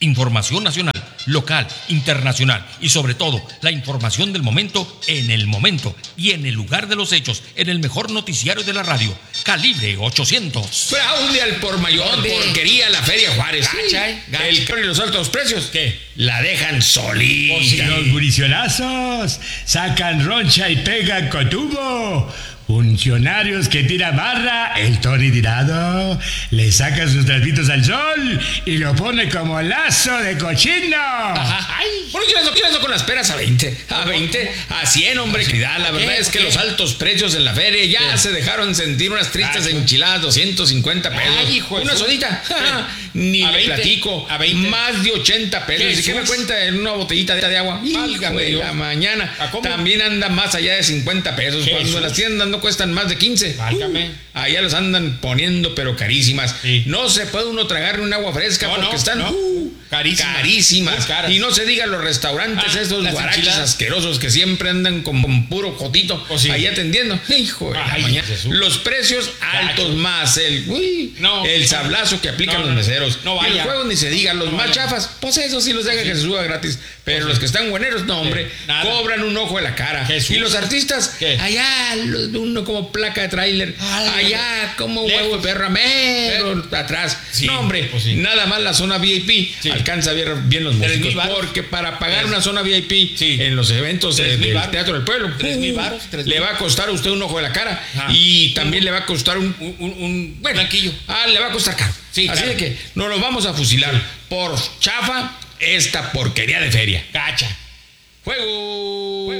Información nacional, local, internacional y sobre todo la información del momento en el momento y en el lugar de los hechos en el mejor noticiario de la radio. Calibre 800. Fraude al por mayor, porquería la Feria Juárez. Gacha. El y los altos precios. ¿Qué? La dejan solita. Los guricionazos sacan roncha y pegan cotubo. Funcionarios que tiran barra, el Tony tirado, le saca sus trapitos al sol y lo pone como lazo de cochino. Ajá. Ay, ¿por qué eso con las peras a 20? A 20, a 100, hombre. La verdad es que los altos precios en la feria ya se dejaron sentir unas tristes enchiladas, 250 pesos. Ay, hijo de una su- sodita. Ni A le 20, platico. a 20. Más de 80 pesos. ¿Y qué me Jesús. cuenta en una botellita de agua? Válgame Hijo de Dios. la mañana. ¿A cómo? También anda más allá de 50 pesos. Jesús. Cuando en las tiendas no cuestan más de 15. Válgame. Allá los andan poniendo, pero carísimas. Sí. No se puede uno tragar un agua fresca No, porque no, están no. Carísimas. Muy caras. Y no se diga los restaurantes esos las guaraches enchiladas. asquerosos que siempre andan con puro jotito Pues sí. ahí atendiendo. Hijo de la Ay, mañana. Jesús. Los precios altos Gacho. más No. el sablazo que aplican No, los meseros. no y vaya. los juegos ni se diga, los No más vaya. chafas, pues eso sí los deja que se suba gratis. Pero los que están bueneros, no, hombre, nada. cobran un ojo de la cara. Jesús. Y los artistas, ¿Qué? allá, uno como placa de tráiler, Ay, allá como lejos. huevo de perra, mero atrás. Sí, no, hombre, pues sí. nada más la zona VIP Sí. alcanza a ver bien los 3,000 músicos. varos. Porque para pagar una zona VIP Sí. en los eventos 3,000 del varos. Teatro del Pueblo, 3,000 varos, 3,000. le va a costar a usted un ojo de la cara. Ajá. Y también le va a costar un Un bueno, blanquillo. le va a costar caro. Sí, Así caro. de que nos los vamos a fusilar por chafa esta porquería de feria. Gacha. ¡Fuego!